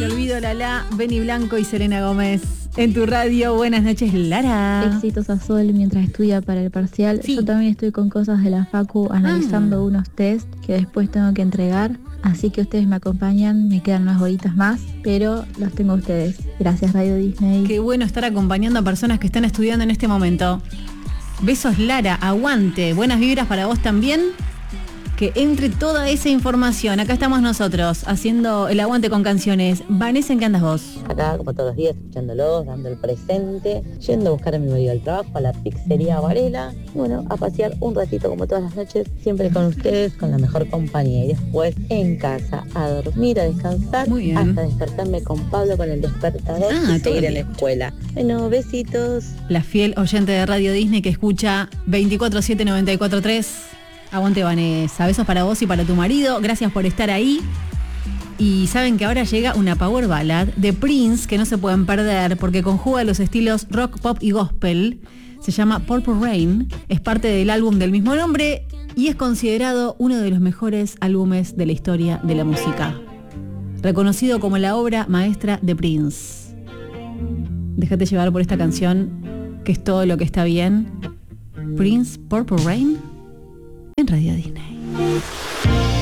El olvido, Lala, Benny Blanco y Selena Gómez. En tu radio, buenas noches, Lara. Éxitos a Sol mientras estudia para el parcial. Sí. Yo también estoy con cosas de la facu analizando unos test que después tengo que entregar. Así que ustedes me acompañan, me quedan unas horitas más, pero los tengo a ustedes. Gracias, Radio Disney. Qué bueno estar acompañando a personas que están estudiando en este momento. Besos, Lara, aguante. Buenas vibras para vos también. Que entre toda esa información. Acá estamos nosotros haciendo el aguante con canciones. Vanessa, ¿en qué andas vos? Acá, como todos los días, escuchándolos, dando el presente, yendo a buscar a mi marido al trabajo, a la pizzería Varela, y bueno, a pasear un ratito como todas las noches, siempre con ustedes, con la mejor compañía, y después en casa, a dormir, a descansar, Muy bien. hasta despertarme con Pablo con el despertador y todo seguir en la bien. escuela. Bueno, besitos. La fiel oyente de Radio Disney que escucha 24/7 94.3. Aguante, Vanessa. Besos para vos y para tu marido. Gracias por estar ahí. Y saben que ahora llega una power ballad de Prince que no se pueden perder porque conjuga los estilos rock, pop y gospel. Se llama Purple Rain. Es parte del álbum del mismo nombre y es considerado uno de los mejores álbumes de la historia de la música. Reconocido como la obra maestra de Prince. Déjate llevar por esta canción que es todo lo que está bien. Prince, Purple Rain. En Radio Disney.